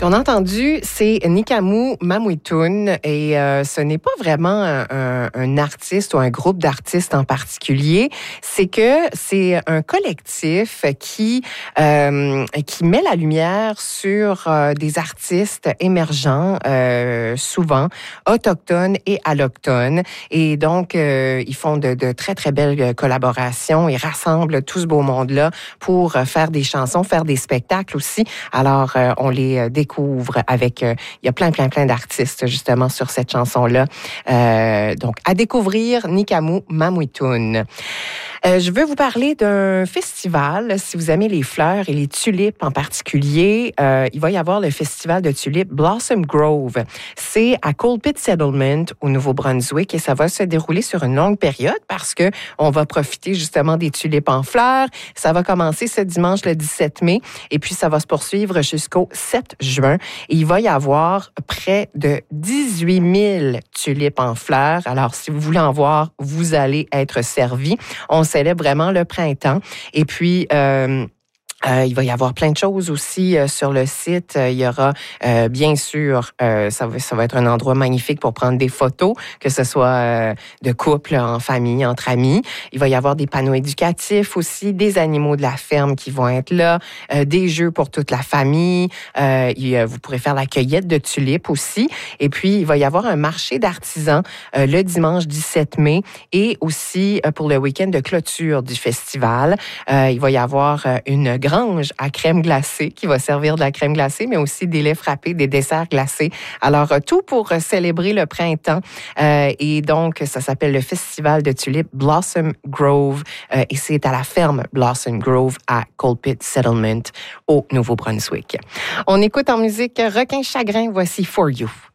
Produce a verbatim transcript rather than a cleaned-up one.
qu'on a entendu, c'est Nikamu Mamuitun et euh, ce n'est pas vraiment un, un, un artiste ou un groupe d'artistes en particulier. C'est que c'est un collectif qui euh, qui met la lumière sur euh, des artistes émergents, euh, souvent autochtones et allochtones. Et donc, euh, ils font de, de très, très belles collaborations. Ils rassemblent tout ce beau monde-là pour faire des chansons, faire des spectacles aussi. Alors, euh, on les découvre avec... Euh, il y a plein, plein, plein d'artistes, justement, sur cette chanson-là. Euh, donc, à découvrir, Nikamu Mamuitun. Euh, je veux vous parler d'un festival. Si vous aimez les fleurs et les tulipes en particulier, euh, il va y avoir le festival de tulipes Blossom Grove. C'est à Colpit Settlement, au Nouveau-Brunswick, et ça va se dérouler sur une longue période parce que on va profiter justement des tulipes en fleurs. Ça va commencer ce dimanche le dix-sept mai et puis ça va se poursuivre jusqu'au sept juin. Et il va y avoir près de dix-huit mille tulipes en fleurs. Alors, si vous voulez en voir, vous allez être servi. On célèbre vraiment le printemps. Et puis, euh, Euh, il va y avoir plein de choses aussi euh, sur le site. Euh, il y aura, euh, bien sûr, euh, ça, va, ça va être un endroit magnifique pour prendre des photos, que ce soit euh, de couple, en famille, entre amis. Il va y avoir des panneaux éducatifs aussi, des animaux de la ferme qui vont être là, euh, des jeux pour toute la famille. Euh, et, euh, vous pourrez faire la cueillette de tulipes aussi. Et puis, il va y avoir un marché d'artisans euh, le dimanche dix-sept mai et aussi euh, pour le week-end de clôture du festival. Euh, il va y avoir euh, une grande à crème glacée qui va servir de la crème glacée, mais aussi des laits frappés, des desserts glacés. Alors, tout pour célébrer le printemps. Euh, et donc, ça s'appelle le Festival de tulipes Blossom Grove euh, et c'est à la ferme Blossom Grove à Colpit Settlement au Nouveau-Brunswick. On écoute en musique Requin Chagrin. Voici For You.